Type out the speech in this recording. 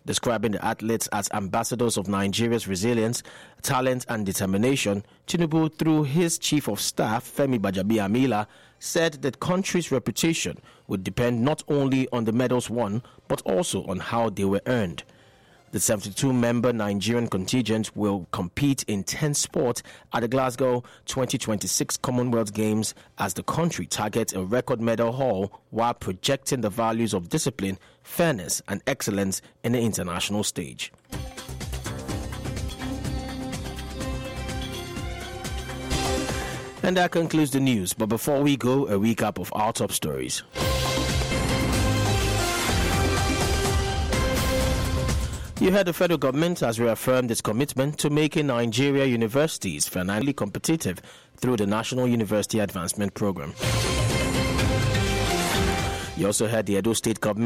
Describing the athletes as ambassadors of Nigeria's resilience, talent and determination, Tinubu, through his chief of staff, Femi Gbajabiamila, said the country's reputation would depend not only on the medals won, but also on how they were earned. The 72-member Nigerian contingent will compete in 10 sports at the Glasgow 2026 Commonwealth Games as the country targets a record medal haul while projecting the values of discipline, fairness and excellence in the international stage. And that concludes the news. But before we go, a recap of our top stories. You heard the federal government has reaffirmed its commitment to making Nigeria universities financially competitive through the National University Advancement Program. You also heard the Edo State government